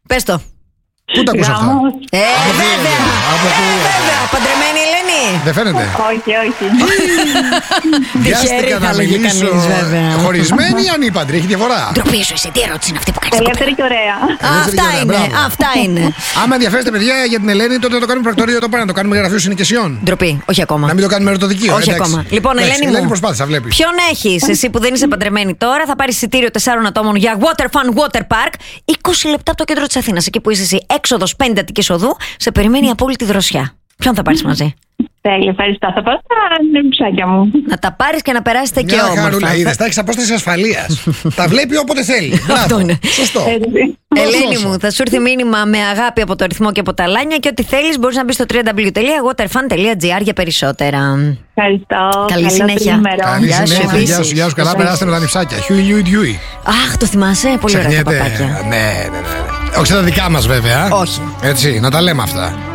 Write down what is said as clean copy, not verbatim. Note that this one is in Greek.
Πες το. Πού τα ακούς αυτά? Βέβαια. Παντρεμένη Ελένη. Δεν φαίνεται. Όχι. Βιάστηκα να μιλήσω. Χωρισμένη ή ανήπαντρη, έχει διαφορά. Ντροπή σου, εσύ τι ερώτηση είναι αυτή που κάνεις? Ελεύθερη και ωραία. Αυτά είναι. Άμα ενδιαφέρεστε, παιδιά, για την Ελένη, τότε να το κάνουμε πρακτορείο το πάνω, να το κάνουμε γραφείο συνοικιασιών. Ντροπή, όχι ακόμα. Να μην το κάνουμε ερωτοδικείο. Όχι ακόμα. Λοιπόν, Ελένη μου, προσπάθησα, βλέπει. ποιον έχεις εσύ που δεν είσαι παντρεμένη τώρα? Θα πάρεις εισιτήριο 4 ατόμων για Water Fun Water Park. 20 λεπτά από το κέντρο της Αθήνας, εκεί που είσαι εσύ, έξοδος 5 Αττικής Οδού, σε περιμένει η απόλυτη δροσιά. Ποιον θα πάρεις μαζί? Τέλεια, ευχαριστώ. Θα πάω στα νεμπουσάκια μου. Να τα πάρεις και να περάσετε και όμορφα. Μια χαρούλα, είδες, τα έχεις απόσταση ασφαλείας. Τα βλέπει όποτε θέλει. Αυτό είναι. Σωστό. Ελένη μου, θα σου έρθει μήνυμα με αγάπη από το ρυθμό και από τα λάνια και ό,τι θέλεις μπορείς να μπεις στο www.waterfun.gr για περισσότερα. Ευχαριστώ. Καλή συνέχεια. Γεια σου, καλά περάστε με τα νυψάκια. Χιουι. Αχ, το θυμάσαι, πολύ ωραία τα παπάκια. Ναι. Όχι στα δικά μας βέβαια. Όχι. Έτσι, να τα λέμε αυτά.